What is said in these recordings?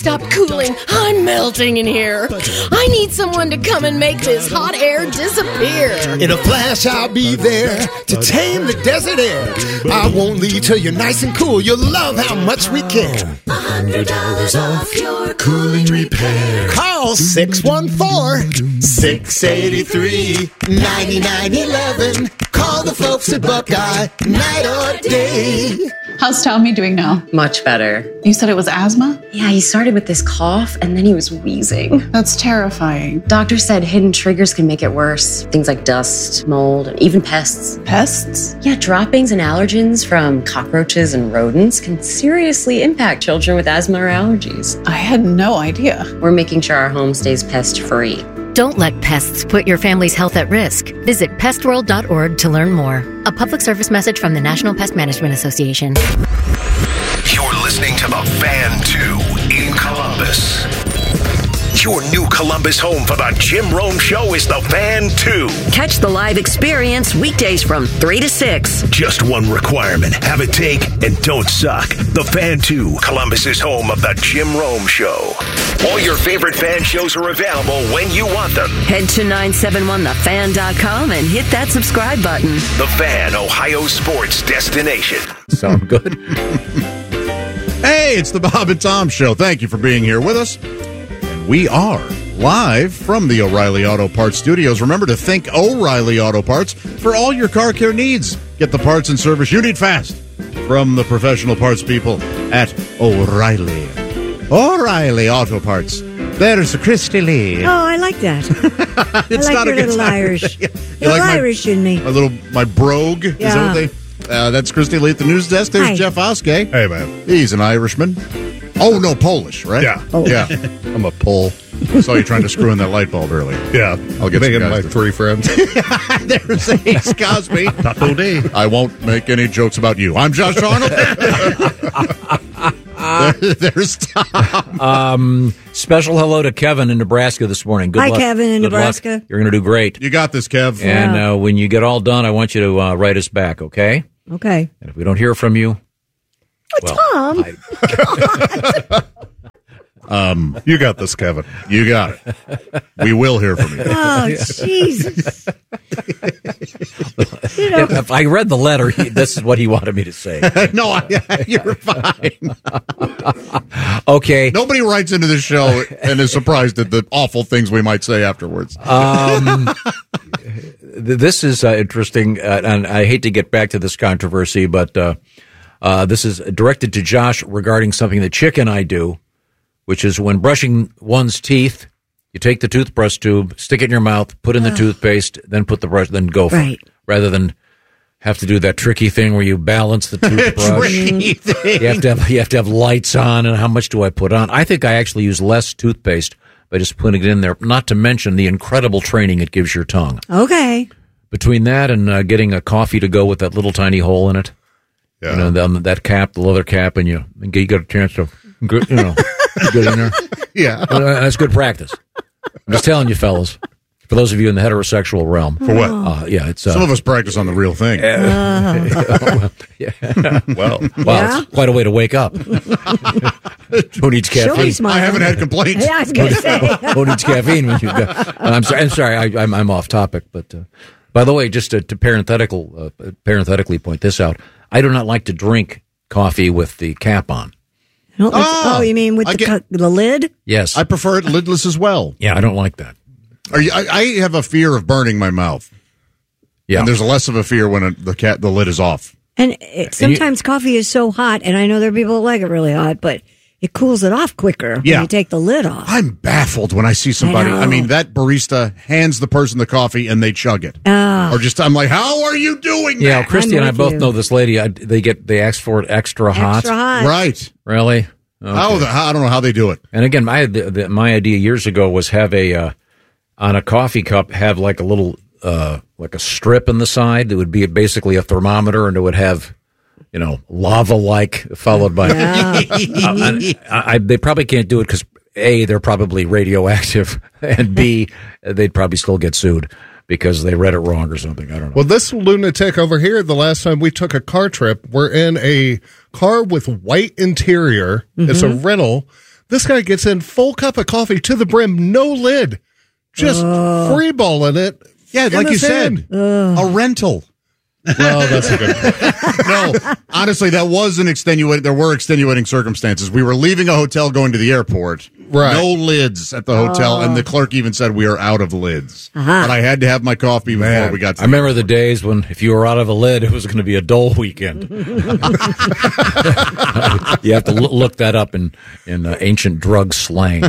Stop cooling. I'm melting in here. I need someone to come and make this hot air disappear. In a flash, I'll be there to tame the desert air. I won't leave till you're nice and cool. You'll love how much we can. $100 off your cooling repair. Call 614-683-9911. Call the folks at Buckeye, night or day. How's Tommy doing now? Much better. You said it was asthma? Yeah, he started with this cough and then he was wheezing. That's terrifying. Doctor said hidden triggers can make it worse. Things like dust, mold, and even pests. Pests? Yeah, droppings and allergens from cockroaches and rodents can seriously impact children with asthma or allergies. I had no idea. We're making sure our home stays pest-free. Don't let pests put your family's health at risk. Visit pestworld.org to learn more. A public service message from the National Pest Management Association. You're listening to The Fan 2 in Columbus. Your new Columbus home for the Jim Rome Show is The Fan 2. Catch the live experience weekdays from 3 to 6. Just one requirement. Have a take and don't suck. The Fan 2, Columbus's home of the Jim Rome Show. All your favorite fan shows are available when you want them. Head to 971thefan.com and hit that subscribe button. The Fan, Ohio sports destination. Sound good? Hey, it's the Bob and Tom Show. Thank you for being here with us. We are live from the O'Reilly Auto Parts Studios. Remember to think O'Reilly Auto Parts for all your car care needs. Get the parts and service you need fast from the professional parts people at O'Reilly. O'Reilly Auto Parts. There's Christy Lee. Oh, I like that. It's I like not your little Irish. Little like Irish in me. My brogue. Yeah. Is that what they... that's Christy Lee at the news desk. There's Hi. Jeff Oskey. Hey, man. He's an Irishman. Oh, no, Polish, right? Yeah. Yeah. I'm a Pole. I saw you trying to screw in that light bulb earlier. Yeah. I'll get making some my guys three friends. There's Ace Cosby. Taco Day. I won't make any jokes about you. I'm Josh Arnold. There's Tom. Special hello to Kevin in Nebraska this morning. Good Hi, luck. Kevin in Good Nebraska. luck. You're going to do great. You got this, Kev. And when you get all done, I want you to write us back, okay? Okay. And if we don't hear from you, Tom. You got this, Kevin. You got it. We will hear from you. Oh, Jesus. if I read the letter, this is what he wanted me to say. No, you're fine. Okay. Nobody writes into this show and is surprised at the awful things we might say afterwards. This is interesting, and I hate to get back to this controversy, but this is directed to Josh regarding something that Chick and I do, which is when brushing one's teeth, you take the toothbrush tube, stick it in your mouth, put in the toothpaste, then put the brush, then go for it, rather than have to do that tricky thing where you balance the toothbrush. Tricky thing. You have to have lights on, and how much do I put on? I think I actually use less toothpaste by just putting it in there, not to mention the incredible training it gives your tongue. Okay. Between that and getting a coffee to go with that little tiny hole in it, Yeah. that cap, the leather cap, and you get a chance to, get in there. Yeah. That's good practice. I'm just telling you, fellas. For those of you in the heterosexual realm. For what? It's some of us practice on the real thing. Well, it's quite a way to wake up. Who needs caffeine? I haven't had complaints. Yeah, I was going to say. Who needs caffeine when you go? I'm sorry. I'm off topic, but by the way, just to parenthetically point this out, I do not like to drink coffee with the cap on. You mean with the lid? Yes, I prefer it lidless as well. Yeah, I don't like that. I have a fear of burning my mouth. Yeah, and there's less of a fear when the lid is off. And sometimes coffee is so hot, and I know there are people that like it really hot, but it cools it off quicker when you take the lid off. I'm baffled when I see somebody. I mean, that barista hands the person the coffee and they chug it. Or I'm like, how are you doing that? Yeah, Christy and I both know this lady. They ask for it extra hot. Extra hot. Right. Really? Okay. I don't know how they do it. And again, my idea years ago was have on a coffee cup, have like a little, like a strip in the side that would be basically a thermometer, and it would have, lava-like, followed by. They probably can't do it because A, they're probably radioactive, and B, they'd probably still get sued because they read it wrong or something. I don't know. Well, this lunatic over here, the last time we took a car trip, we're in a car with white interior. Mm-hmm. It's a rental. This guy gets in full cup of coffee to the brim, no lid. Just freeballing it. Yeah, like you said, a rental. Well, that's a good point. No, honestly, that was an extenuating. There were extenuating circumstances. We were leaving a hotel going to the airport. Right. No lids at the hotel, and the clerk even said we are out of lids. But I had to have my coffee before we got to I remember the days when if you were out of a lid, it was going to be a dull weekend. You have to look that up in ancient drug slang.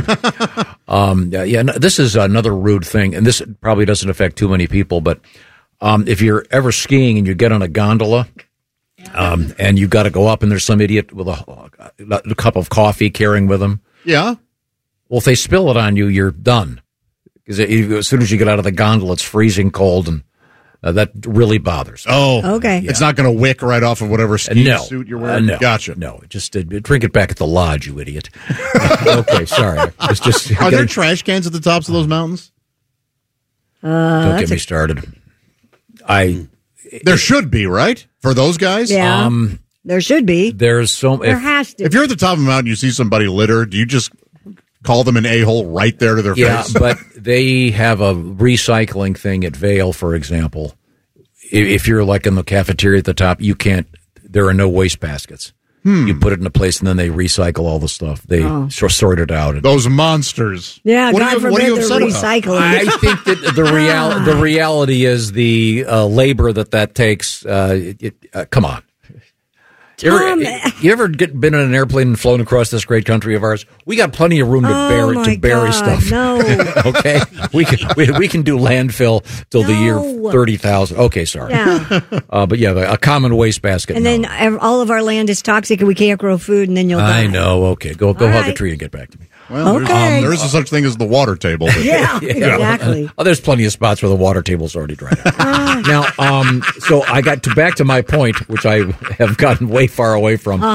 This is another rude thing, and this probably doesn't affect too many people, but if you're ever skiing and you get on a gondola, and you got to go up, and there's some idiot with a cup of coffee carrying with him. Yeah. Well, if they spill it on you, you're done. Because as soon as you get out of the gondola, it's freezing cold, and that really bothers me. Oh, okay. It's not going to wick right off of whatever ski suit you're wearing? No. Gotcha. No, just drink it back at the lodge, you idiot. Okay, sorry. Are there trash cans at the tops of those mountains? Don't get me started. There should be, right? For those guys? Yeah. There should be. There has to. If you're at the top of a mountain and you see somebody litter, do you just call them an a-hole right there to their face? Yeah, but they have a recycling thing at Vail, for example. If you're like in the cafeteria at the top, you can't. There are no waste baskets. You put it in a place, and then they recycle all the stuff. They sort it out. Those monsters. Yeah, What God are you forbid they're recycling. I think that the reality is the labor that takes. Come on. You ever been in an airplane and flown across this great country of ours? We got plenty of room to bury stuff. No. Okay, we can do landfill till the year 30,000. Okay, sorry. Yeah. But yeah, a common waste basket. And then all of our land is toxic, and we can't grow food, and then you'll die. I know. Okay, go hug a tree and get back to me. Well, there is a such thing as the water table. Yeah, exactly. There's plenty of spots where the water table's already dried out. Now, so I got back to my point, which I have gotten way far away from.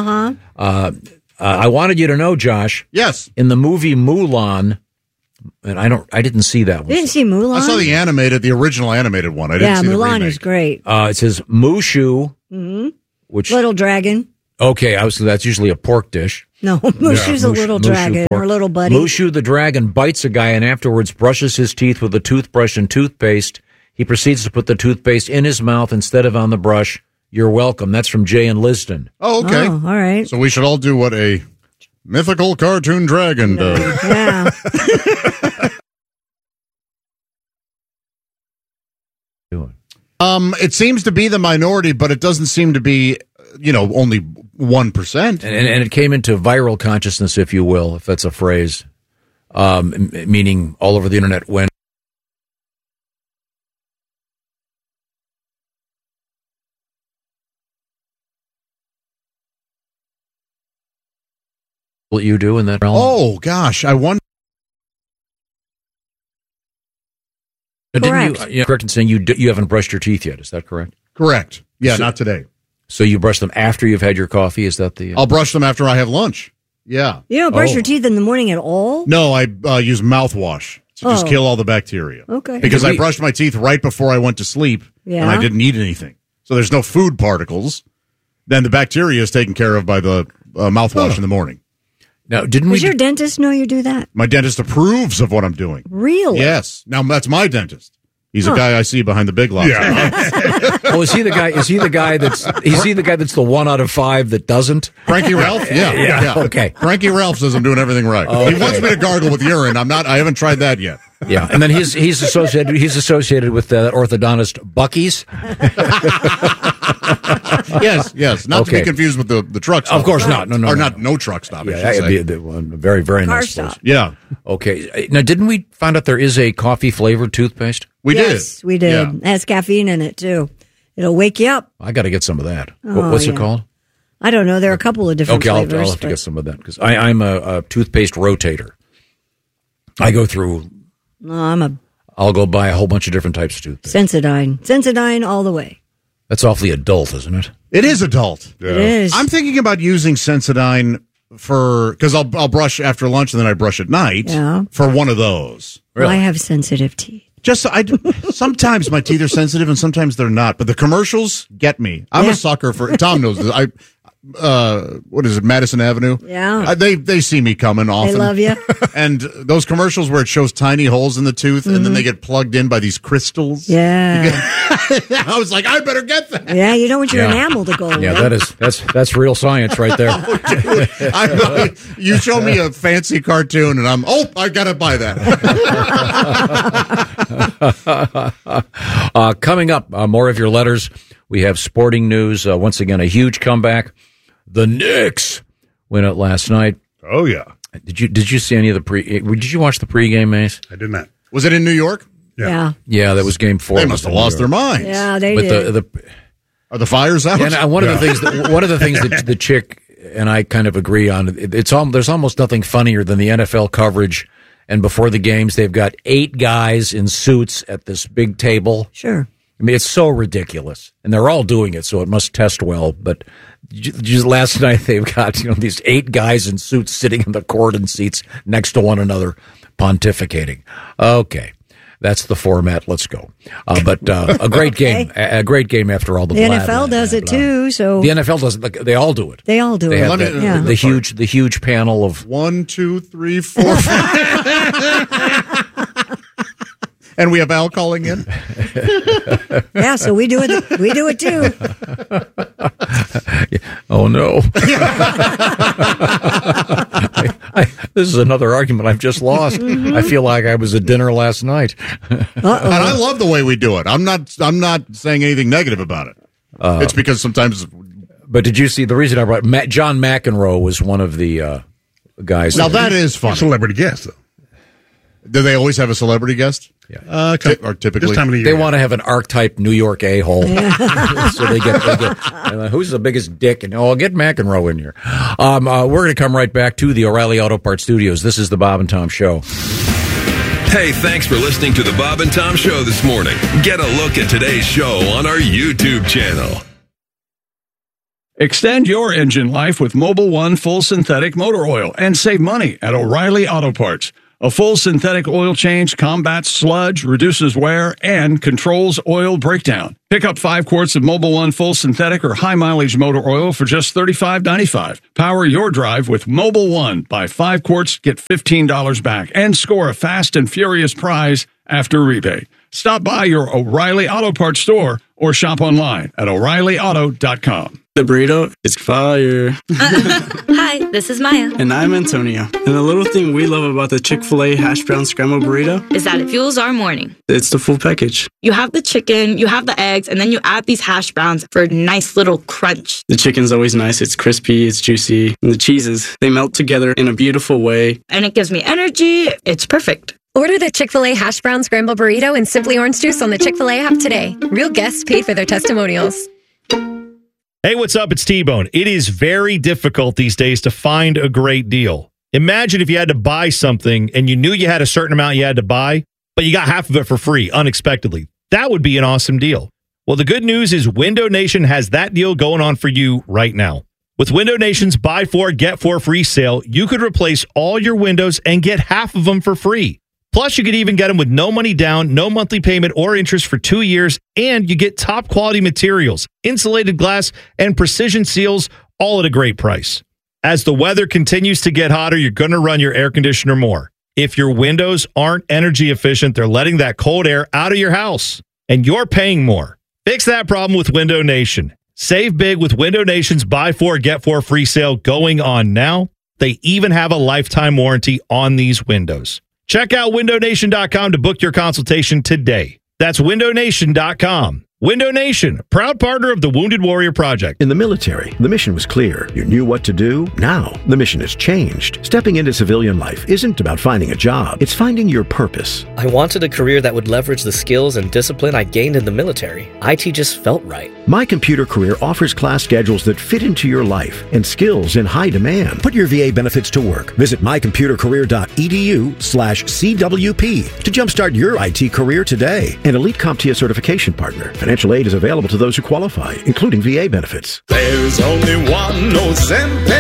I wanted you to know, Josh. Yes. In the movie Mulan, and I didn't see that one. You didn't see Mulan? I saw the original animated one. I didn't see the Mulan remake. is great. It says Mushu, which little dragon. Okay, that's usually a pork dish. No, Mushu's a little dragon, or little buddy. Mushu the dragon bites a guy and afterwards brushes his teeth with a toothbrush and toothpaste. He proceeds to put the toothpaste in his mouth instead of on the brush. You're welcome. That's from Jay and Liston. Oh, okay. Oh, all right. So we should all do what a mythical cartoon dragon does. Yeah. It seems to be the minority, but it doesn't seem to be, only 1%. And it came into viral consciousness, if you will, if that's a phrase, meaning all over the internet when what you do in that realm? Oh, gosh. I wonder. Correct. You're correct in saying you haven't brushed your teeth yet. Is that correct? Correct. Yeah, not today. So you brush them after you've had your coffee? Is that the... I'll brush them after I have lunch. Yeah. You don't brush your teeth in the morning at all? No, I use mouthwash to just kill all the bacteria. Okay. Because I brushed my teeth right before I went to sleep, and I didn't eat anything. So there's no food particles. Then the bacteria is taken care of by the mouthwash in the morning. Now, Does your dentist know you do that? My dentist approves of what I'm doing. Really? Yes. Now, that's my dentist. He's a guy I see behind the Big Lots. Yeah. Oh, is he the guy that's the 1 out of 5 that doesn't? Frankie Ralph? Yeah. Okay. Frankie Ralph says I'm doing everything right. Okay. He wants me to gargle with urine. I haven't tried that yet. Yeah. And then he's associated with orthodontist Bucky's. Yes. Not to be confused with the truck stop. Of course not. No. No truck stop. Yeah, it'd be a very, very Car nice stop. place. Yeah. Okay. Now, didn't we find out there is a coffee flavored toothpaste? Yes, we did. Yeah. It has caffeine in it, too. It'll wake you up. I got to get some of that. Oh, What's it called? I don't know. There are a couple of different flavors. I'll have to get some of that because I'm a toothpaste rotator. I go through. I'll go buy a whole bunch of different types of toothpaste. Sensodyne all the way. That's awfully adult, isn't it? It is adult. Yeah. It is. I'm thinking about using Sensodyne because I'll brush after lunch and then I brush at night for one of those. Really? I have sensitive teeth. Sometimes my teeth are sensitive and sometimes they're not. But the commercials get me. I'm a sucker for. Tom knows this. what is it, Madison Avenue? Yeah. They see me coming often. They love you. And those commercials where it shows tiny holes in the tooth and then they get plugged in by these crystals. Yeah. I was like, I better get that. Yeah, you don't want your enamel to go away. Yeah, that's real science right there. You show me a fancy cartoon and I got to buy that. Coming up, more of your letters. We have sporting news. Once again, a huge comeback. The Knicks win it last night. Oh, yeah. Did you see any of the did you watch the pregame, Mace? I did not. Was it in New York? Yeah. Yeah, that was game 4. They must have lost their minds. Yeah, they did. Are the fires out? And one of the things that the chick and I kind of agree on, there's almost nothing funnier than the NFL coverage. And before the games, they've got 8 guys in suits at this big table. Sure. I mean, it's so ridiculous, and they're all doing it, so it must test well. But just last night, they've got these 8 guys in suits sitting in the court and seats next to one another, pontificating. Okay, that's the format. Let's go. But a great game, a great game after all the. The NFL does it too. So the NFL does it. They all do it. They all do they it. Have the huge panel of 1, 2, 3, 4, 5. And we have Al calling in. Yeah, so we do it. We do it too. Oh no! This is another argument I've just lost. I feel like I was at dinner last night. And I love the way we do it. I'm not saying anything negative about it. It's because sometimes. But did you see the reason I brought John McEnroe was one of the guys? Now that is fun. Celebrity guest, though. Do they always have a celebrity guest? Yeah. Or typically, this time of the year, they want to have an archetype New York a-hole. So they get who's the biggest dick? And I'll get McEnroe in here. We're going to come right back to the O'Reilly Auto Parts Studios. This is the Bob and Tom Show. Hey, thanks for listening to the Bob and Tom Show this morning. Get a look at today's show on our YouTube channel. Extend your engine life with Mobil 1 full synthetic motor oil and save money at O'Reilly Auto Parts. A full synthetic oil change combats sludge, reduces wear, and controls oil breakdown. Pick up 5 quarts of Mobil 1 full synthetic or high-mileage motor oil for just $35.95. Power your drive with Mobil 1. Buy 5 quarts, get $15 back, and score a fast and furious prize after rebate. Stop by your O'Reilly Auto Parts store or shop online at O'ReillyAuto.com. The burrito is fire. Hi, this is Maya. And I'm Antonio. And the little thing we love about the Chick-fil-A hash brown scrambled burrito is that it fuels our morning. It's the full package. You have the chicken, you have the eggs, and then you add these hash browns for a nice little crunch. The chicken's always nice. It's crispy, it's juicy. And the cheeses, they melt together in a beautiful way. And it gives me energy. It's perfect. Order the Chick-fil-A hash brown scrambled burrito and Simply Orange Juice on the Chick-fil-A app today. Real guests paid for their testimonials. Hey, what's up? It's T-Bone. It is very difficult these days to find a great deal. Imagine if you had to buy something and you knew you had a certain amount you had to buy, but you got half of it for free unexpectedly. That would be an awesome deal. Well, the good news is Window Nation has that deal going on for you right now. With Window Nation's Buy 4, Get 4 free sale, you could replace all your windows and get half of them for free. Plus, you could even get them with no money down, no monthly payment or interest for 2 years, and you get top quality materials, insulated glass, and precision seals, all at a great price. As the weather continues to get hotter, you're going to run your air conditioner more. If your windows aren't energy efficient, they're letting that cold air out of your house, and you're paying more. Fix that problem with Window Nation. Save big with Window Nation's Buy 4, Get 4 free sale going on now. They even have a lifetime warranty on these windows. Check out WindowNation.com to book your consultation today. That's WindowNation.com. Window Nation, proud partner of the Wounded Warrior Project. In the military, the mission was clear. You knew what to do. Now, the mission has changed. Stepping into civilian life isn't about finding a job. It's finding your purpose. I wanted a career that would leverage the skills and discipline I gained in the military. IT just felt right. My Computer Career offers class schedules that fit into your life and skills in high demand. Put your VA benefits to work. Visit mycomputercareer.edu/CWP to jumpstart your IT career today. An elite CompTIA certification partner. Financial aid is available to those who qualify, including VA benefits. There's only one Ozempic.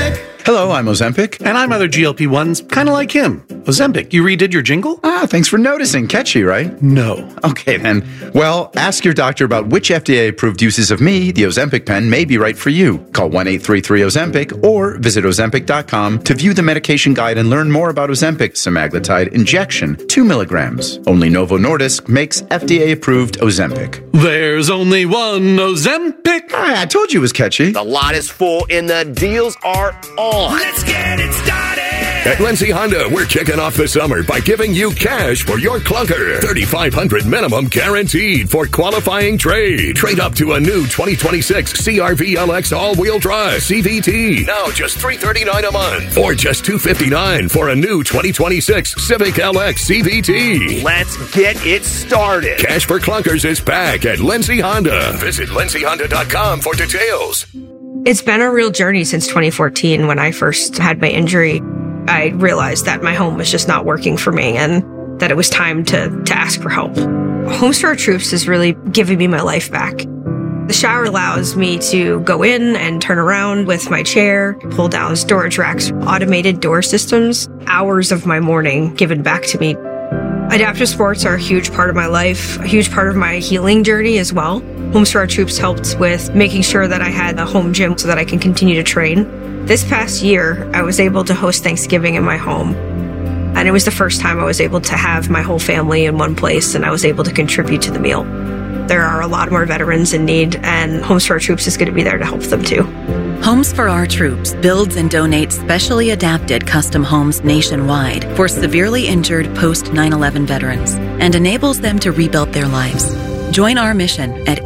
Hello, I'm Ozempic. And I'm other GLP-1s, kind of like him. Ozempic, you redid your jingle? Ah, thanks for noticing. Catchy, right? No. Okay, then. Well, ask your doctor about which FDA-approved uses of me, the Ozempic pen, may be right for you. Call 1-833-OZEMPIC or visit Ozempic.com to view the medication guide and learn more about Ozempic semaglutide injection, 2 milligrams. Only Novo Nordisk makes FDA-approved Ozempic. There's only one Ozempic. I told you it was catchy. The lot is full and the deals are on. Let's get it started. At Lindsay Honda, we're kicking off the summer by giving you cash for your clunker. $3,500 minimum guaranteed for qualifying trade. Trade up to a new 2026 CR-V LX all-wheel drive CVT. Now just $339 a month. Or just $259 for a new 2026 Civic LX CVT. Let's get it started. Cash for clunkers is back at Lindsay Honda. Visit lindsayhonda.com for details. It's been a real journey since 2014 when I first had my injury. I realized that my home was just not working for me and that it was time to ask for help. Homes for Our Troops is really giving me my life back. The shower allows me to go in and turn around with my chair, pull down storage racks, automated door systems, hours of my morning given back to me. Adaptive sports are a huge part of my life, a huge part of my healing journey as well. Homes for Our Troops helped with making sure that I had a home gym so that I can continue to train. This past year, I was able to host Thanksgiving in my home. And it was the first time I was able to have my whole family in one place and I was able to contribute to the meal. There are a lot more veterans in need, and Homes for Our Troops is going to be there to help them too. Homes for Our Troops builds and donates specially adapted custom homes nationwide for severely injured post 9/11 veterans and enables them to rebuild their lives. Join our mission at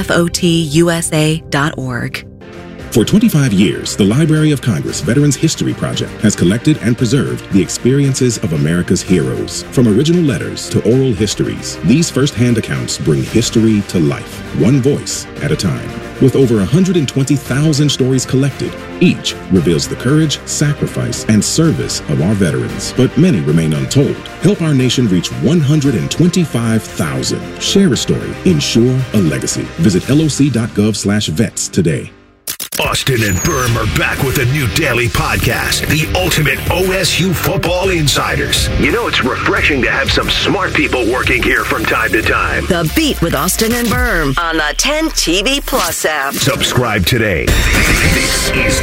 hfotusa.org. For 25 years, the Library of Congress Veterans History Project has collected and preserved the experiences of America's heroes. From original letters to oral histories, these first-hand accounts bring history to life, one voice at a time. With over 120,000 stories collected, each reveals the courage, sacrifice, and service of our veterans. But many remain untold. Help our nation reach 125,000. Share a story. Ensure a legacy. Visit loc.gov/vets today. Austin and Berm are back with a new daily podcast, The Ultimate OSU Football Insiders. You know, it's refreshing to have some smart people working here from time to time. The Beat with Austin and Berm on the 10 TV Plus app. Subscribe today. This is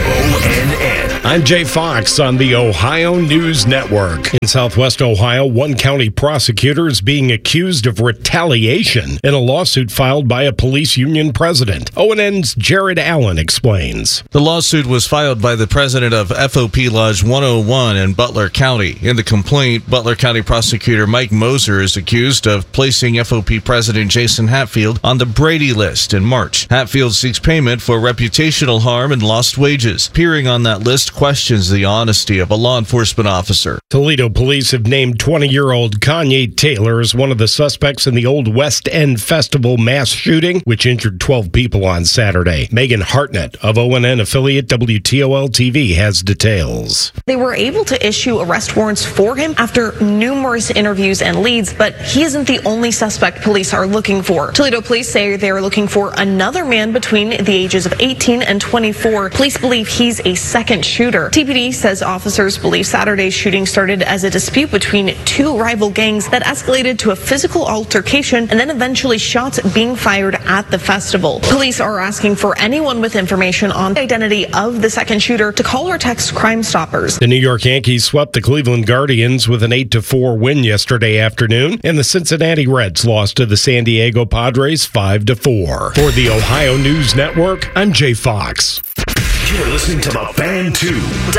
ONN. I'm Jay Fox on the Ohio News Network. In Southwest Ohio, one county prosecutor is being accused of retaliation in a lawsuit filed by a police union president. ONN's Jared Allen explains. The lawsuit was filed by the president of FOP Lodge 101 in Butler County. In the complaint, Butler County prosecutor Mike Moser is accused of placing FOP President Jason Hatfield on the Brady list in March. Hatfield seeks payment for reputational harm and lost wages. Appearing on that list questions the honesty of a law enforcement officer. Toledo police have named 20-year-old Kanye Taylor as one of the suspects in the Old West End Festival mass shooting, which injured 12 people on Saturday. Megan Hartnett of ONN affiliate WTOL-TV has details. They were able to issue arrest warrants for him after numerous interviews and leads, but he isn't the only suspect police are looking for. Toledo police say they are looking for another man between the ages of 18 and 24. Police believe he's a second shooter. TPD says officers believe Saturday's shooting started as a dispute between two rival gangs that escalated to a physical altercation and then eventually shots being fired at the festival. Police are asking for anyone with information on the identity of the second shooter to call or text Crime Stoppers. The New York Yankees swept the Cleveland Guardians with an 8-4 win yesterday afternoon, and the Cincinnati Reds lost to the San Diego Padres 5-4. For the Ohio News Network, I'm Jay Fox. You're listening to The Fan 2.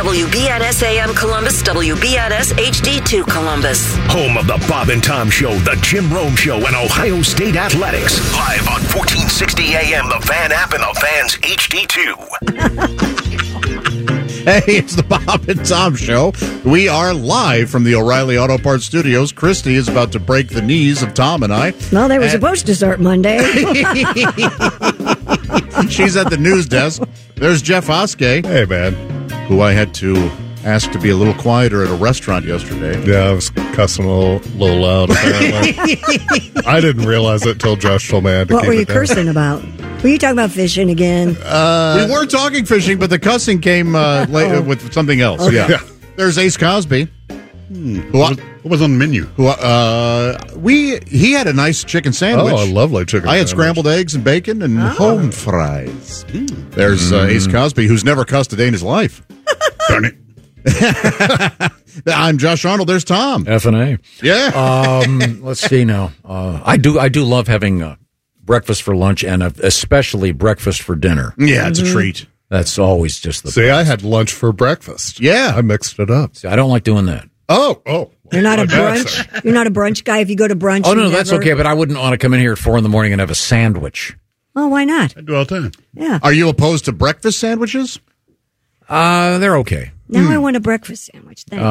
WBNS AM Columbus, WBNS HD2 Columbus. Home of the Bob and Tom Show, the Jim Rome Show, and Ohio State Athletics. Live on 1460 AM, the Fan app, and the Fan's HD2. Hey, it's the Bob and Tom Show. We are live from the O'Reilly Auto Parts Studios. Christy is about to break the knees of Tom and I. Well, they were supposed to start Monday. She's at the news desk. There's Jeff Oskey. Hey, man. Who I had to asked to be a little quieter at a restaurant yesterday. Yeah, I was cussing a little loud, apparently. I didn't realize it till Josh told me I had to What keep were you it down. cursing about? Were you talking about fishing again? We were talking fishing, but the cussing came later with something else. Okay. Yeah. There's Ace Cosby. What was on the menu? He had a nice chicken sandwich. Oh, a lovely chicken I had sandwich. scrambled eggs and bacon and home fries. There's Ace Cosby, who's never cussed a day in his life. Darn it. I'm Josh Arnold. There's Tom. F&A. Yeah. Let's see now. I do love having breakfast for lunch and especially breakfast for dinner. Yeah, it's a treat. That's always just the See, I had lunch for breakfast. Yeah. I mixed it up. See, I don't like doing that. Oh. You're not a my bad, brunch. sir. You're not a brunch guy. If you go to brunch, Oh, no, you that's never- okay, but I wouldn't want to come in here at 4 a.m. and have a sandwich. Oh, why not? I do all the time. Yeah. Are you opposed to breakfast sandwiches? They're okay. Now I want a breakfast sandwich. Thanks.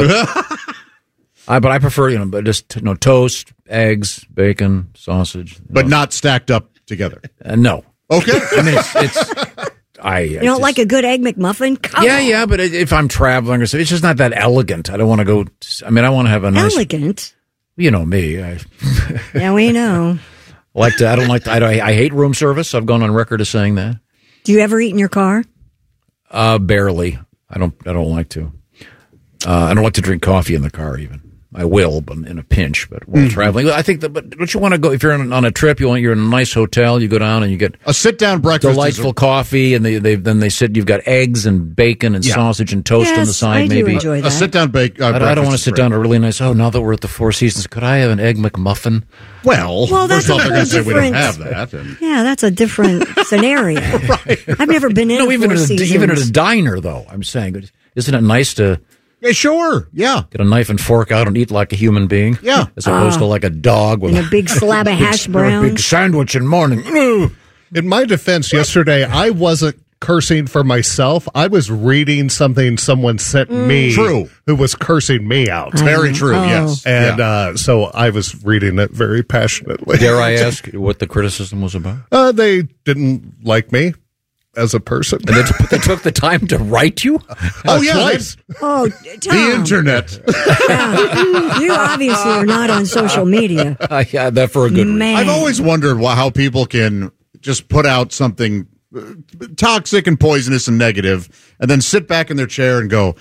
But I prefer, but just toast, eggs, bacon, sausage. But not stacked up together? No. Okay. I mean, it's you don't like a good egg McMuffin? Come on. Yeah, but if I'm traveling or something, it's just not that elegant. I don't want to go. I want to have a nice. Elegant? You know me. Yeah, we know. I don't like. I hate room service. I've gone on record as saying that. Do you ever eat in your car? Barely. I don't like to. I don't like to drink coffee in the car even. I will, but in a pinch. But while traveling, I think that. But don't you want to go if you're on a trip? You're in a nice hotel. You go down and you get a sit-down breakfast, delightful coffee, and they sit. You've got eggs and bacon and sausage and toast on the side. I do maybe enjoy that. A sit-down I don't want to sit down at a really nice. Oh, now that we're at the Four Seasons, could I have an egg McMuffin? Well, that's first of all, a they're going to say we don't different- have that. And Yeah, that's a different scenario. Right. I've never been in a even Four Seasons. even at a diner, though. I'm saying, isn't it nice to? Yeah, sure. Yeah. Get a knife and fork out and eat like a human being. Yeah. As opposed to like a dog with And a big slab of hash a browns. big sandwich in the morning. In my defense, yesterday, I wasn't cursing for myself. I was reading something someone sent me True. who was cursing me out. Very true, yes. And so I was reading it very passionately. Dare I ask what the criticism was about? They didn't like me as a person. And they took the time to write you? Oh, yeah. Twice. Oh, Tom. The internet. Yeah. You obviously are not on social media. Yeah, that for a good reason. Man. I've always wondered how people can just put out something toxic and poisonous and negative and then sit back in their chair and go,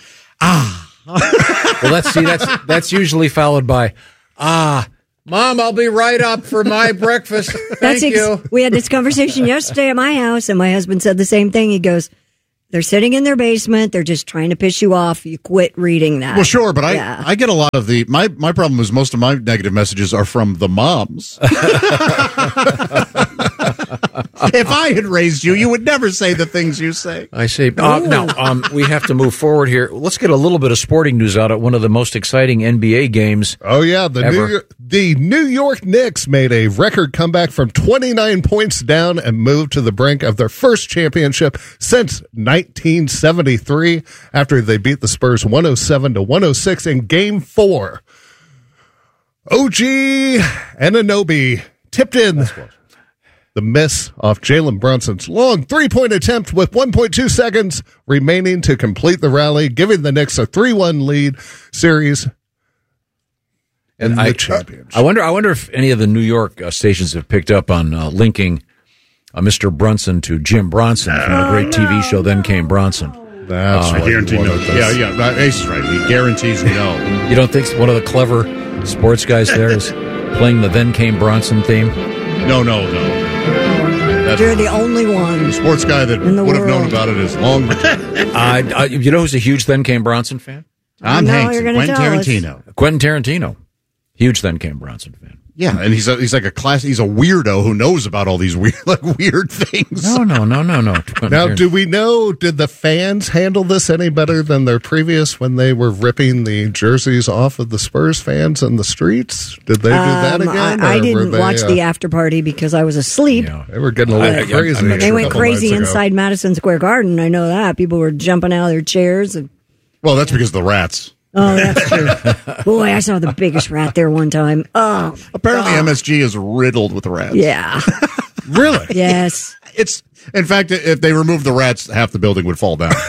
Well, that's usually followed by, Mom, I'll be right up for my breakfast. Thank you. We had this conversation yesterday at my house, and my husband said the same thing. He goes, they're sitting in their basement. They're just trying to piss you off. You quit reading that. Well, sure, but Yeah. I get a lot of my problem is most of my negative messages are from the moms. If I had raised you, you would never say the things you say. I see. Now, we have to move forward here. Let's get a little bit of sporting news out at one of the most exciting NBA games. Oh, yeah. The New York Knicks made a record comeback from 29 points down and moved to the brink of their first championship since 1973 after they beat the Spurs 107-106 in Game 4. OG Anunoby tipped in the miss off Jalen Brunson's long three-point attempt with 1.2 seconds remaining to complete the rally, giving the Knicks a 3-1 lead series in the championship. I wonder if any of the New York stations have picked up on linking Mr. Brunson to Jim Bronson from the great TV show Then Came Bronson. That's I guarantee no. Yeah. Ace is right. He guarantees no. You don't think one of the clever sports guys there is playing the Then Came Bronson theme? No. You're the only one. The sports guy that in the would have known world. about it is long. You know who's a huge Then Came Bronson fan? Tom No, Hanks you're and gonna Quentin tell us. Tarantino. Quentin Tarantino. Huge Then Came Bronson fan. Yeah, and he's like a class. He's a weirdo who knows about all these weird things. No. Now, did the fans handle this any better than their previous when they were ripping the jerseys off of the Spurs fans in the streets? Did they do that again? I or were didn't they, watch the after party because I was asleep. They were getting a little crazy. They went crazy nights ago. inside Madison Square Garden. I know that. People were jumping out of their chairs. And, Well, that's because of the rats. oh, that's true. Boy, I saw the biggest rat there one time. Oh, Apparently, MSG is riddled with rats. yeah. Really? Yes. It's in fact, if they removed the rats, half the building would fall down.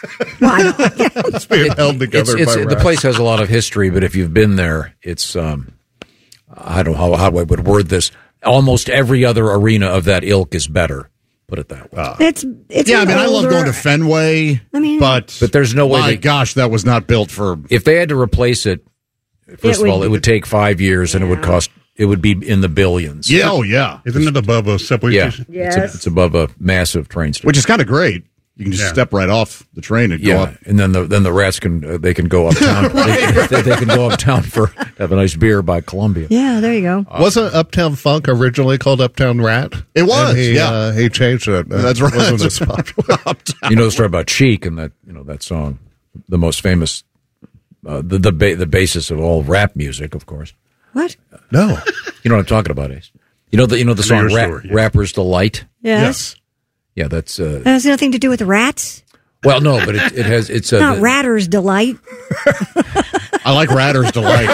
It's being held together by the rats. place has a lot of history, but if you've been there, it's I don't know how I would word this. Almost every other arena of that ilk is better. Put it that way. It's Yeah, I an mean, I love older- going to Fenway, I mean- but there's no way. My gosh, that was not built for. If they had to replace it, first of all, it would take 5 years, and it would cost. It would be in the billions. Yeah, oh yeah. Isn't it above a subway station? It's above a massive train station, Which is kind of great. You can just step right off the train and go up. and then the rats can go uptown. they can go uptown for have a nice beer by Columbia. Yeah, there you go. Wasn't Uptown Funk originally called Uptown Rat? It was, And he, yeah. he changed it. That's right. Wasn't as popular. You know the story about Cheek and that song, the most famous, the basis of all rap music, of course. What? No, you know what I'm talking about, Ace. You know the song your story, yeah. "Rapper's Delight." Yes. Yeah, that's. That has nothing to do with rats. Well, no, but it has. It's Not Ratter's Delight. I like Ratter's Delight.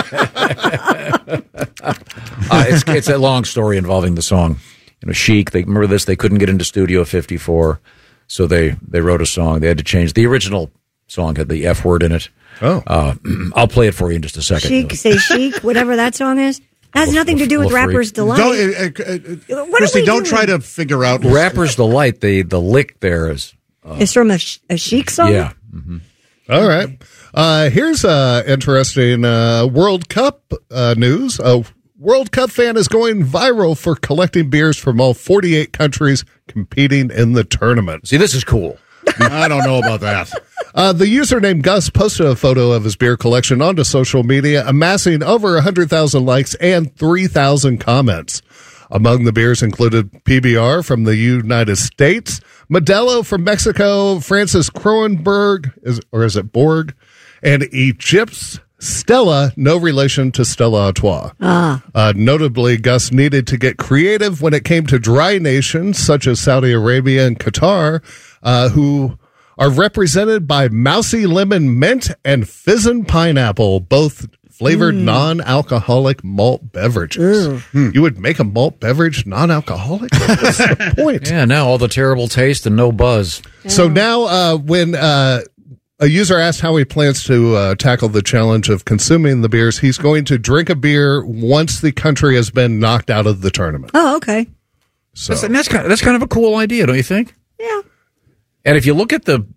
It's a long story involving the song. Chic. They remember this. They couldn't get into Studio 54, so they wrote a song. They had to change the original song. Had the F word in it. Oh, I'll play it for you in just a second. Chic, say chic, whatever that song is. That has nothing to do with Rapper's Delight. Christy, don't try to figure out. Rapper's Delight. The lick there is. It's from a Chic song? Yeah. all right. Here's interesting World Cup news. A World Cup fan is going viral for collecting beers from all 48 countries competing in the tournament. See, this is cool. I don't know about that. The user named Gus posted a photo of his beer collection onto social media, amassing over 100,000 likes and 3,000 comments. Among the beers included PBR from the United States, Modelo from Mexico, Francis Kronenberg, is it Borg, and Egypt's Stella, no relation to Stella Artois. Notably, Gus needed to get creative when it came to dry nations such as Saudi Arabia and Qatar, who are represented by Mousy Lemon Mint and Fizzin' Pineapple, both flavored non-alcoholic malt beverages. You would make a malt beverage non-alcoholic? What's the point? Yeah, now all the terrible taste and no buzz. So now when a user asked how he plans to tackle the challenge of consuming the beers, he's going to drink a beer once the country has been knocked out of the tournament. Oh, okay. So That's kind of a cool idea, don't you think? Yeah. And if you look at the,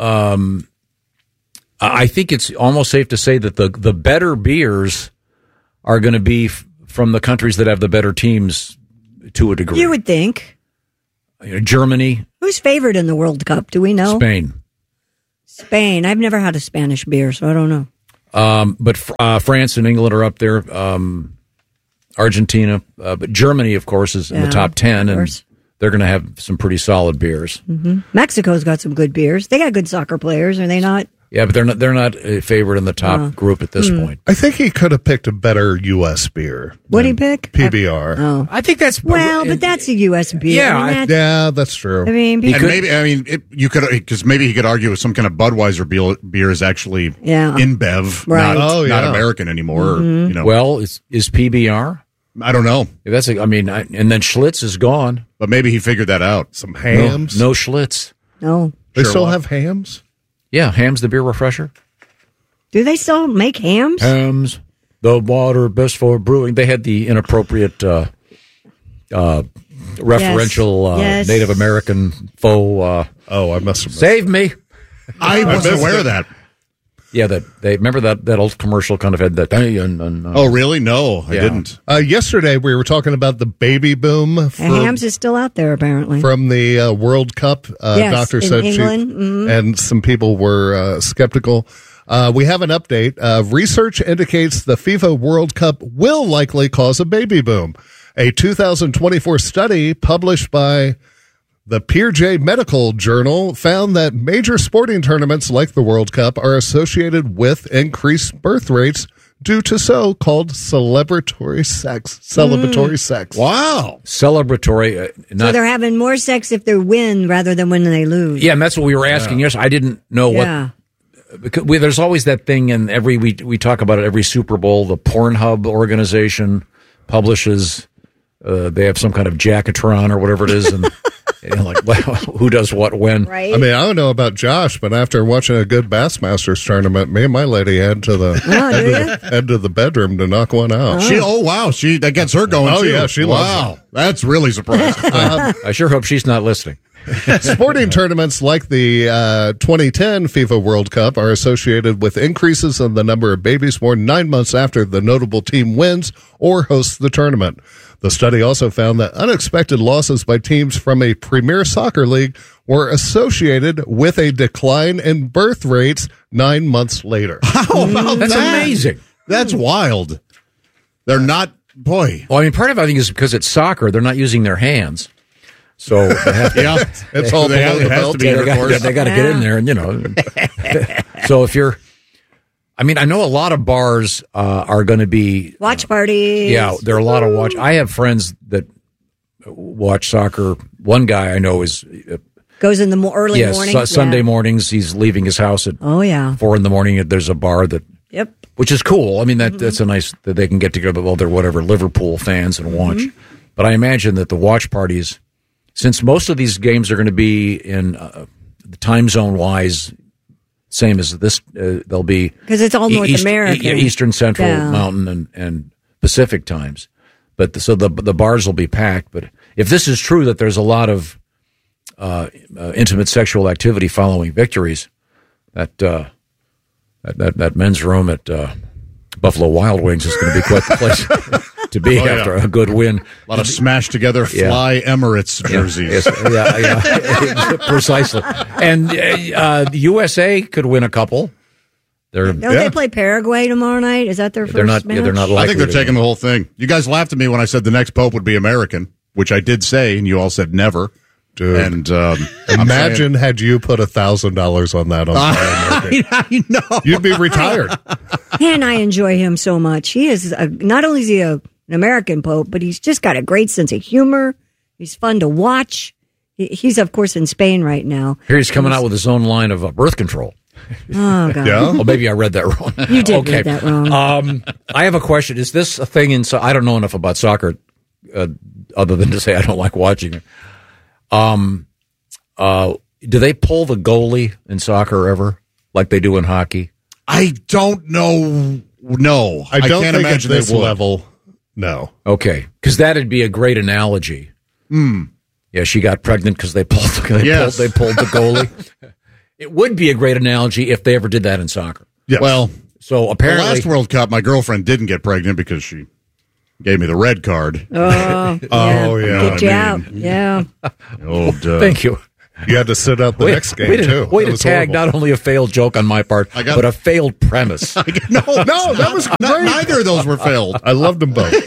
I think it's almost safe to say that the better beers are going to be from the countries that have the better teams to a degree. You would think. Germany, Who's favored in the World Cup? Do we know? Spain. I've never had a Spanish beer, so I don't know. But France and England are up there. Argentina, but Germany, of course, is in the top 10, and they're going to have some pretty solid beers. Mm-hmm. Mexico's got some good beers. They got good soccer players, are they not? Yeah, but they're not a favorite in the top group at this point. I think he could have picked a better U.S. beer. What'd he pick? PBR. I think that's but that's a U.S. beer. Yeah, that's true. I mean, you could because maybe he could argue with some kind of Budweiser beer is actually InBev, Right. not American anymore. Mm-hmm. Or, Well, is PBR? I don't know. And then Schlitz is gone. But maybe he figured that out. Some hams. No Schlitz. No. They still have hams? Yeah, Ham's the beer refresher. Do they still make hams? Ham's, the water best for brewing. They had the inappropriate referential Yes. Native American faux. I must have save me. I wasn't aware of that. Yeah, remember that old commercial kind of had that. Oh, really? No, I didn't. Yesterday, we were talking about the baby boom. And hams is still out there, apparently. From the World Cup. Yes, Doctor in said England. Mm-hmm. and some people were skeptical. We have an update. Research indicates the FIFA World Cup will likely cause a baby boom. A 2024 study published by the Peerjay Medical Journal found that major sporting tournaments like the World Cup are associated with increased birth rates due to so-called celebratory sex. Wow. Celebratory. So they're having more sex if they win rather than when they lose. Yeah, and that's what we were asking yesterday. I didn't know what. Because there's always that thing, and we talk about it every Super Bowl. The Pornhub organization publishes. They have some kind of Jackatron or whatever it is, and Like, well, who does what when? Right. I mean, I don't know about Josh, but after watching a good Bassmasters tournament, me and my lady head to the bedroom to knock one out. That gets her going. Oh too. yeah, she loves it. That's really surprising. I sure hope she's not listening. Sporting tournaments like the 2010 FIFA World Cup are associated with increases in the number of babies born 9 months after the notable team wins or hosts the tournament. The study also found that unexpected losses by teams from a premier soccer league were associated with a decline in birth rates 9 months later. How about That's that? amazing. That's wild. They're not, boy. Well, I mean, part of it, I think, is because it's soccer. They're not using their hands. So they have to, it's all below the belt. They got to get in there, and So if you're, I mean, I know a lot of bars are going to be watch parties. Yeah, there are a lot of watch. I have friends that watch soccer. One guy I know is goes in the early morning. Sunday mornings. He's leaving his house at 4 a.m. There's a bar that. Yep. Which is cool. I mean, that's a nice that they can get together with all their whatever Liverpool fans and watch. But I imagine that the watch parties, since most of these games are going to be in the time zone wise, same as this, they'll be because it's all North America, Eastern, Central, Mountain, and Pacific times. But so the bars will be packed. But if this is true that there's a lot of intimate sexual activity following victories, that men's room at Buffalo Wild Wings is going to be quite the place to be after a good win. A lot of smashed together Fly Emirates jerseys. Precisely. And the USA could win a couple. Don't they play Paraguay tomorrow night? Is that their first match? They're not likely. I think they're taking the whole thing. You guys laughed at me when I said the next pope would be American, which I did say, and you all said never. Dude. And imagine had you put $1,000 on that. I know. You'd be retired. And I enjoy him so much. He is not only is he an American pope, but he's just got a great sense of humor. He's fun to watch. He's, of course, in Spain right now. Here he's coming out with his own line of birth control. Oh, God. Yeah? Well, maybe I read that wrong. You did read that wrong. I have a question. Is this a thing in... I don't know enough about soccer other than to say I don't like watching it. Do they pull the goalie in soccer ever like they do in hockey? I don't know. No, I don't can't think imagine at this they would. level. No. Okay, because that'd be a great analogy. Yeah, she got pregnant because they pulled the goalie. It would be a great analogy if they ever did that in soccer. Yes. Well, so apparently, the last World Cup, my girlfriend didn't get pregnant because she gave me the red card. Oh, yeah. Kicked you out. Yeah. Thank you. You had to sit out the next game, too. Way to tag not only a failed joke on my part, but a failed premise. No, that was great. Neither of those were failed. I loved them both.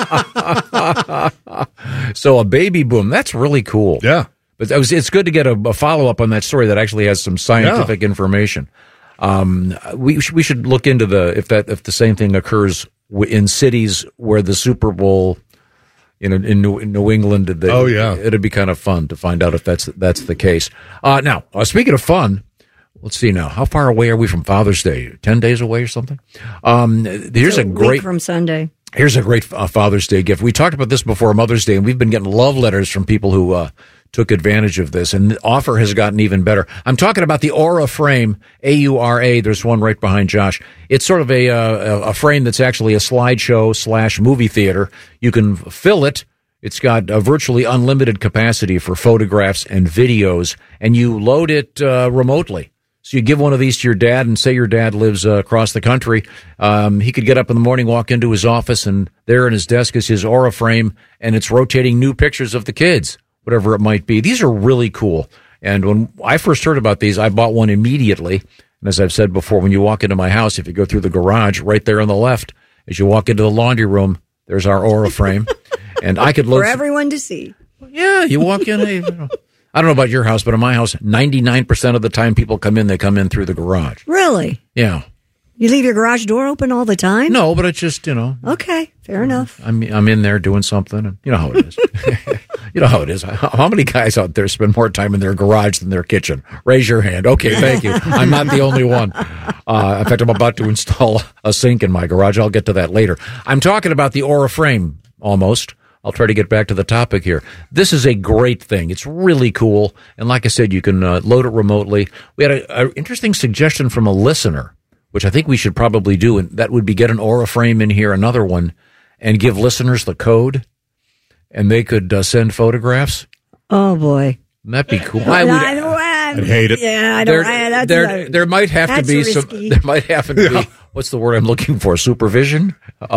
So a baby boom, that's really cool. Yeah. But it's good to get a follow-up on that story that actually has some scientific information. We should look into if the same thing occurs in cities where the Super Bowl in New England. It'd be kind of fun to find out if that's the case. Now, speaking of fun, let's see now. How far away are we from Father's Day? 10 days away or something? Here's a great week from Sunday. Here's a great Father's Day gift. We talked about this before Mother's Day, and we've been getting love letters from people who took advantage of this, and the offer has gotten even better. I'm talking about the Aura frame, AURA. There's one right behind Josh. It's sort of a frame that's actually a slideshow / movie theater. You can fill it. It's got a virtually unlimited capacity for photographs and videos, and you load it remotely. So you give one of these to your dad, and say your dad lives across the country. He could get up in the morning, walk into his office, and there in his desk is his Aura frame, and it's rotating new pictures of the kids, whatever it might be. These are really cool. And when I first heard about these, I bought one immediately. And as I've said before, when you walk into my house, if you go through the garage, right there on the left, as you walk into the laundry room, there's our Aura frame. And I could load for everyone to see. Yeah, you walk in. I don't know about your house, but in my house, 99% of the time people come in, they come in through the garage. Really? Yeah. You leave your garage door open all the time? No, but it's just, Okay, fair enough. I'm in there doing something, and you know how it is. You know how it is. How many guys out there spend more time in their garage than their kitchen? Raise your hand. Okay, thank you. I'm not the only one. In fact, I'm about to install a sink in my garage. I'll get to that later. I'm talking about the Aura frame, almost. I'll try to get back to the topic here. This is a great thing. It's really cool. And like I said, you can load it remotely. We had an interesting suggestion from a listener, which I think we should probably do, and that would be get an Aura frame in here, another one, and give listeners the code, and they could send photographs. Oh, boy. That'd be cool. I'd hate it. Yeah, I don't. There might have to be risky. There might have to be. What's the word I'm looking for? Supervision.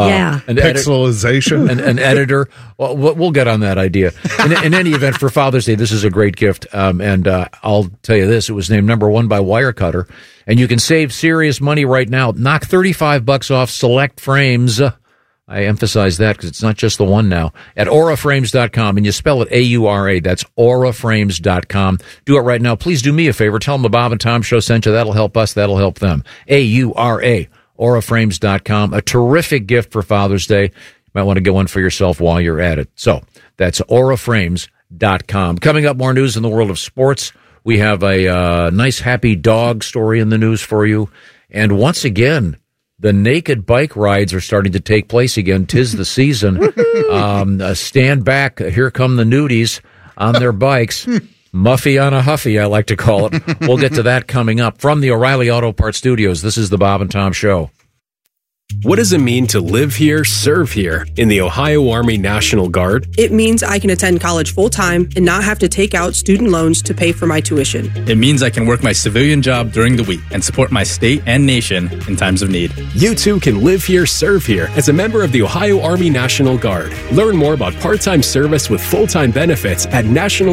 Pixelization. An editor. Well, we'll get on that idea. In any event, for Father's Day, this is a great gift. And I'll tell you this: it was named number 1 by Wirecutter, and you can save serious money right now. Knock $35 off select frames. I emphasize that because it's not just the one now. At auraframes.com, and you spell it A-U-R-A. That's auraframes.com. Do it right now. Please do me a favor. Tell them the Bob and Tom Show sent you. That'll help us. That'll help them. A-U-R-A. auraframes.com. A terrific gift for Father's Day. You might want to get one for yourself while you're at it. So that's auraframes.com. Coming up, more news in the world of sports. We have a nice, happy dog story in the news for you. And once again, the naked bike rides are starting to take place again. 'Tis the season. Stand back. Here come the nudies on their bikes. Muffy on a Huffy, I like to call it. We'll get to that coming up. From the O'Reilly Auto Parts Studios, this is the Bob and Tom Show. What does it mean to live here, serve here in the Ohio Army National Guard? It means I can attend college full-time and not have to take out student loans to pay for my tuition. It means I can work my civilian job during the week and support my state and nation in times of need. You too can live here, serve here as a member of the Ohio Army National Guard. Learn more about part-time service with full-time benefits at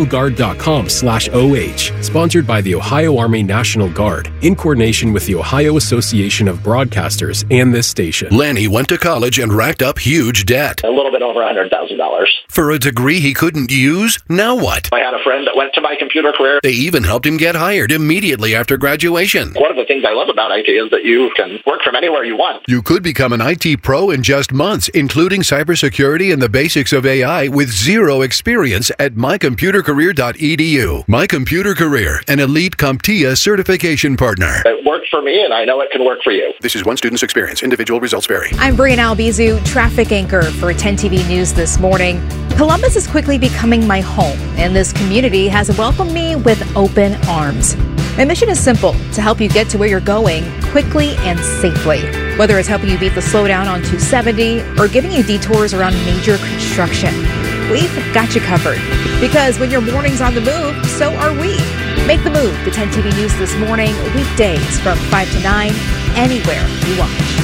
nationalguard.com/OH. Sponsored by the Ohio Army National Guard in coordination with the Ohio Association of Broadcasters and this station. Lanny went to college and racked up huge debt. A little bit over $100,000. For a degree he couldn't use? Now what? I had a friend that went to My Computer Career. They even helped him get hired immediately after graduation. One of the things I love about IT is that you can work from anywhere you want. You could become an IT pro in just months, including cybersecurity and the basics of AI with zero experience at mycomputercareer.edu. My Computer Career, an elite CompTIA certification partner. It worked for me, and I know it can work for you. This is one student's experience. Individual results vary. I'm Brianna Albizu, traffic anchor for 10 TV News this morning. Columbus is quickly becoming my home, and this community has welcomed me with open arms. My mission is simple, to help you get to where you're going quickly and safely. Whether it's helping you beat the slowdown on 270 or giving you detours around major construction, we've got you covered. Because when your morning's on the move, so are we. Make the move to 10 TV News this morning, weekdays from 5 to 9, anywhere you watch.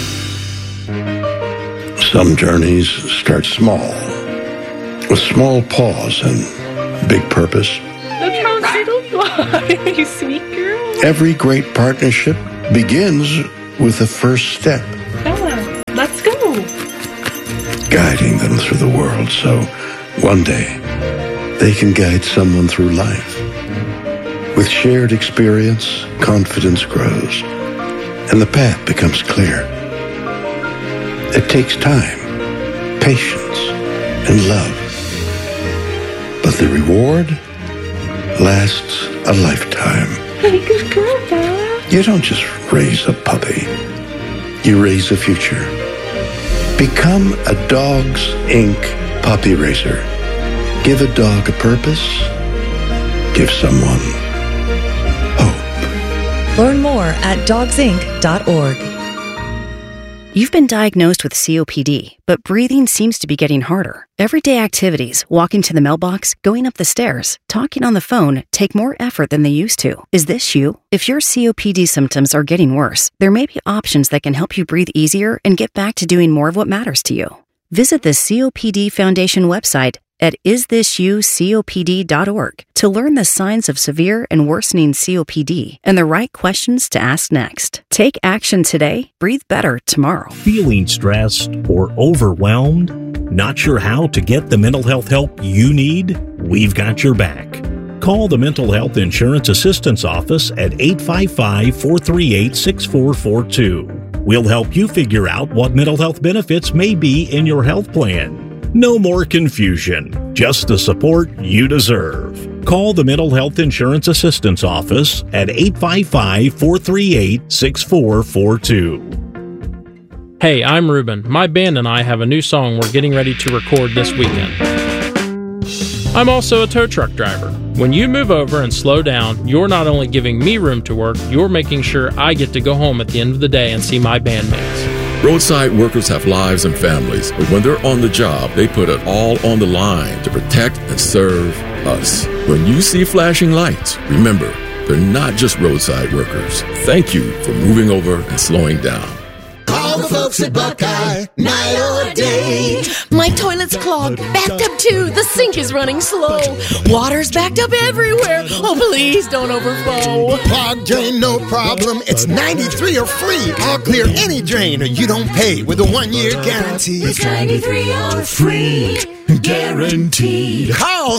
Some journeys start small, with small pause and big purpose. Look how little you are, you sweet girl. Every great partnership begins with the first step. Bella, let's go. Guiding them through the world so one day they can guide someone through life. With shared experience, confidence grows, and the path becomes clear. It takes time, patience, and love. But the reward lasts a lifetime. Hey, good girl, Bella. You don't just raise a puppy. You raise a future. Become a Dogs Inc. puppy raiser. Give a dog a purpose. Give someone hope. Learn more at dogsinc.org. You've been diagnosed with COPD, but breathing seems to be getting harder. Everyday activities, walking to the mailbox, going up the stairs, talking on the phone, take more effort than they used to. Is this you? If your COPD symptoms are getting worse, there may be options that can help you breathe easier and get back to doing more of what matters to you. Visit the COPD Foundation website at isthisyoucopd.org to learn the signs of severe and worsening COPD and the right questions to ask next. Take action today, breathe better tomorrow. Feeling stressed or overwhelmed? Not sure how to get the mental health help you need? We've got your back. Call the Mental Health Insurance Assistance Office at 855-438-6442. We'll help you figure out what mental health benefits may be in your health plan. No more confusion, just the support you deserve. Call the Mental Health Insurance Assistance Office at 855-438-6442. Hey, I'm Ruben. My band and I have a new song we're getting ready to record this weekend. I'm also a tow truck driver. When you move over and slow down, you're not only giving me room to work, you're making sure I get to go home at the end of the day and see my bandmates. Roadside workers have lives and families, but when they're on the job, they put it all on the line to protect and serve us. When you see flashing lights, remember, they're not just roadside workers. Thank you for moving over and slowing down. Call the folks at Buckeye, night or day. My toilet's clogged, backed up too. The sink is running slow. Water's backed up everywhere. Oh, please don't overflow. Clogged drain, no problem. It's 93 or free. I'll clear any drain or you don't pay with a 1-year guarantee. It's 93 or free. Guaranteed. Call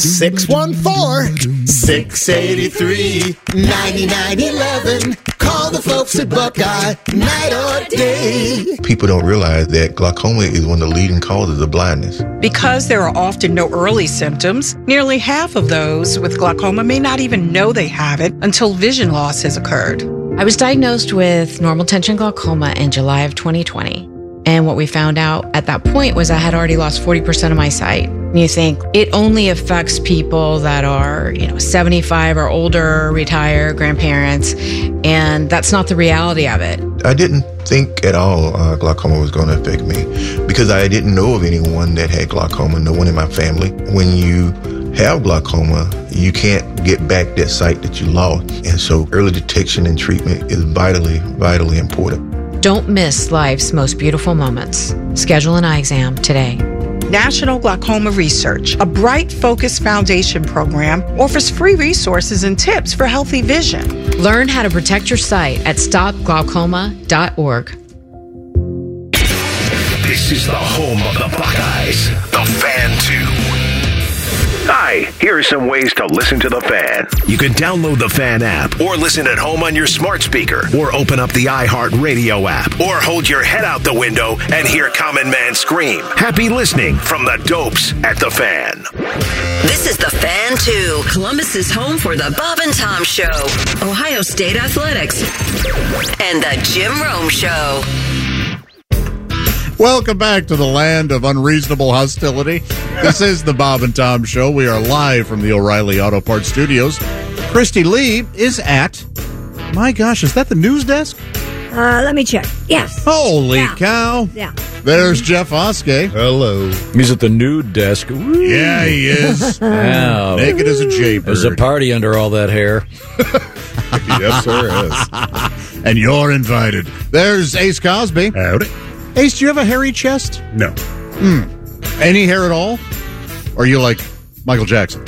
614-683-9911. Call the folks at Buckeye, night or day. People don't realize that glaucoma is one of the leading causes of blindness. Because there are often no early symptoms, nearly half of those with glaucoma may not even know they have it until vision loss has occurred. I was diagnosed with normal tension glaucoma in July of 2020. And what we found out at that point was I had already lost 40% of my sight. And you think it only affects people that are, 75 or older, retired, grandparents, and that's not the reality of it. I didn't think at all glaucoma was going to affect me because I didn't know of anyone that had glaucoma, no one in my family. When you have glaucoma, you can't get back that sight that you lost. And so early detection and treatment is vitally, vitally important. Don't miss life's most beautiful moments. Schedule an eye exam today. National Glaucoma Research, a Bright Focus Foundation program, offers free resources and tips for healthy vision. Learn how to protect your sight at stopglaucoma.org. This is the home of the Buckeyes, the Fan 2. Hi, here are some ways to listen to The Fan. You can download the Fan app or listen at home on your smart speaker or open up the iHeartRadio app or hold your head out the window and hear Common Man scream. Happy listening from the Dopes at The Fan. This is The Fan 2, Columbus's home for the Bob and Tom Show, Ohio State Athletics, and the Jim Rome Show. Welcome back to the land of unreasonable hostility. This is the Bob and Tom Show. We are live from the O'Reilly Auto Parts Studios. Christy Lee is at, my gosh, is that the news desk? Let me check. Yes. Holy cow. Yeah. There's Jeff Oskey. Hello. He's at the nude desk. Woo. Yeah, he is. Wow. Naked as a jaybird. There's a party under all that hair. Yes, there is. And you're invited. There's Ace Cosby. Howdy. Ace, do you have a hairy chest? No. Any hair at all? Or are you like Michael Jackson?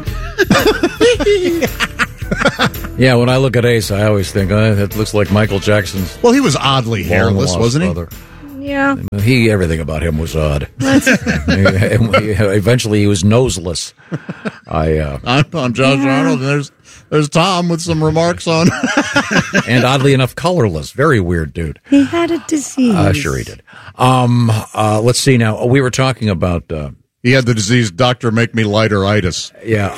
Yeah, when I look at Ace, I always think, it looks like Michael Jackson's. Well, he was oddly hairless, wasn't he? Brother. Yeah. Everything about him was odd. Eventually, he was noseless. I'm Josh Arnold, and there's Tom with some remarks on. And oddly enough, colorless. Very weird dude. He had a disease. Sure he did. Let's see now. We were talking about... he had the disease, Dr. Make Me Lighter-itis. Yeah.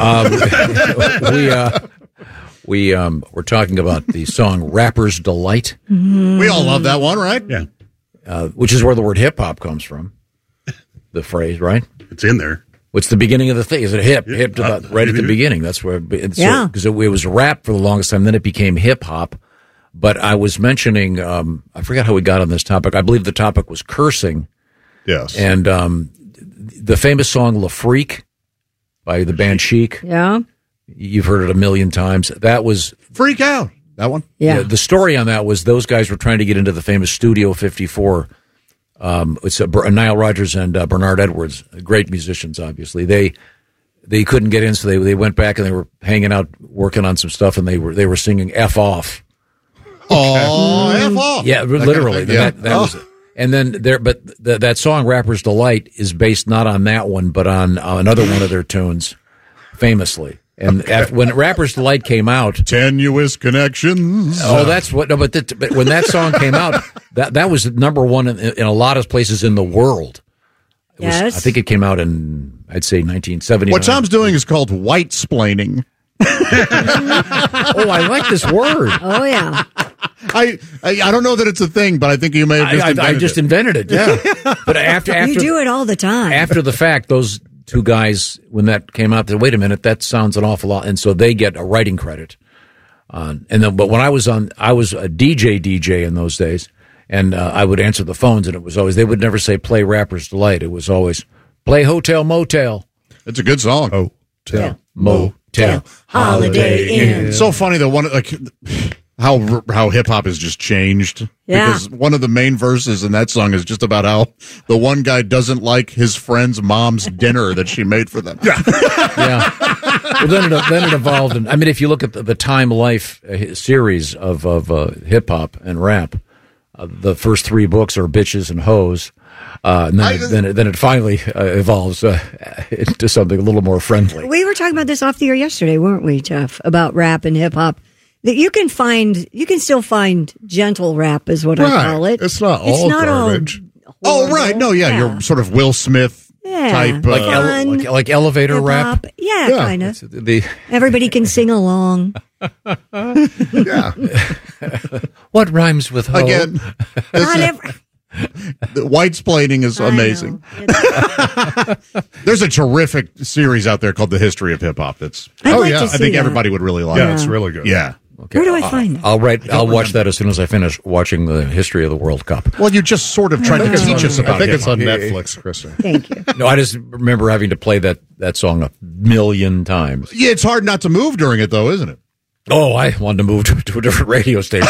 We were talking about the song Rapper's Delight. Mm-hmm. We all love that one, right? Yeah. Which is where the word hip-hop comes from. The phrase, right? It's in there. What's the beginning of the thing? Is it hip? Yeah. Hip right at the beginning. That's where yeah. Because it was rap for the longest time, then it became hip-hop. But I was mentioning, I forgot how we got on this topic. I believe the topic was cursing. Yes. And the famous song La Freak by the band Chic. Yeah. You've heard it a million times. That was... Freak Out. That one? Yeah. The story on that was those guys were trying to get into the famous Studio 54. It's Nile Rodgers and Bernard Edwards, great musicians, obviously. They couldn't get in, so they went back and they were hanging out, working on some stuff, and they were singing F off. Oh, F off. Yeah, literally. Yeah. That was it. And then that song Rapper's Delight is based not on that one, but on another one of their tunes, famously. And when Rapper's Delight came out, Tenuous Connections. Oh, that's what. No, but when that song came out, that was number one in a lot of places in the world. Yes, I think it came out in, I'd say, 1970. What Tom's doing is called white-splaining. Oh, I like this word. Oh, yeah. I don't know that it's a thing, but I think you may have just invented I just invented it, yeah. But after You do it all the time. After the fact, those two guys, when that came out, they said, wait a minute, that sounds an awful lot. And so they get a writing credit. But when I was a DJ in those days, and I would answer the phones, and it was always, they would never say play Rapper's Delight. It was always play Hotel Motel. It's a good song. Hotel Motel. Holiday Inn. It's so funny that how hip hop has just changed. Yeah. Because one of the main verses in that song is just about how the one guy doesn't like his friend's mom's dinner that she made for them. Yeah. Well, then it evolved. And I mean, if you look at the Time Life series of hip hop and rap, the first 3 books are Bitches and Hoes. And then it finally evolves into something a little more friendly. We were talking about this off the air yesterday, weren't we, Jeff? About rap and hip hop. That you can still find gentle rap, is what I call it. It's not all garbage. Right. No, you're sort of Will Smith type. Like elevator rap? Yeah, kind of. Everybody can sing along. Yeah. What rhymes with hoe? Again, the whitesplaining is amazing. There's a terrific series out there called The History of Hip Hop. That's I think everybody would really like. Yeah, it's really good. Yeah. Okay. Where do I find that? I'll watch that as soon as I finish watching the history of the World Cup. Well, you just sort of tried to teach us about it. I think it's on Netflix, Kristen. Thank you. No, I just remember having to play that song 1,000,000 times. Yeah, it's hard not to move during it, though, isn't it? Oh, I wanted to move to a different radio station.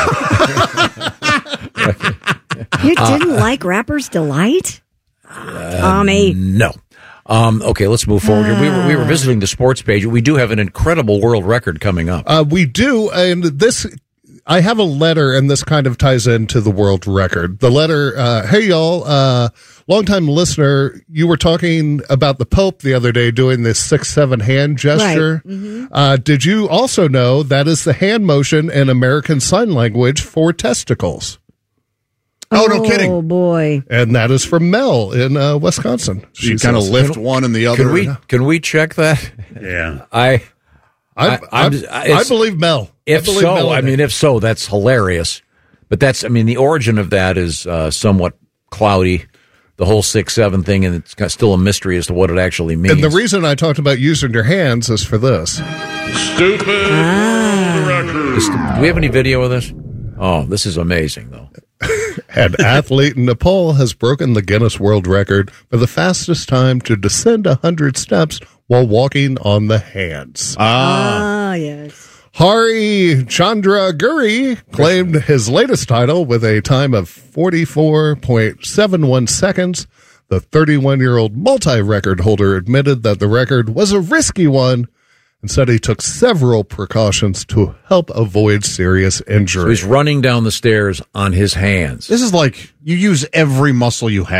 You didn't like Rapper's Delight? Tommy. No. Okay, let's move forward here. We were visiting the sports page. We do have an incredible world record coming up. We do, and this, I have a letter, and this kind of ties into the world record. The letter, hey y'all, longtime listener, you were talking about the Pope the other day doing this 6-7 hand gesture. Right. Mm-hmm. Did you also know that is the hand motion in American Sign Language for testicles? Oh, no kidding. Oh, boy. And that is from Mel in Wisconsin. She kind of lift one and the other. Can we check that? Yeah. I believe Mel. If so, that's hilarious. But the origin of that is somewhat cloudy. The whole 6-7 thing, and it's still a mystery as to what it actually means. And the reason I talked about using your hands is for this. Stupid record. Do we have any video of this? Oh, this is amazing, though. An athlete in Nepal has broken the Guinness World Record for the fastest time to descend 100 steps while walking on the hands. Yes. Hari Chandra Guri claimed his latest title with a time of 44.71 seconds. The 31-year-old multi-record holder admitted that the record was a risky one and said he took several precautions to help avoid serious injury. So he's running down the stairs on his hands. This is like you use every muscle you have.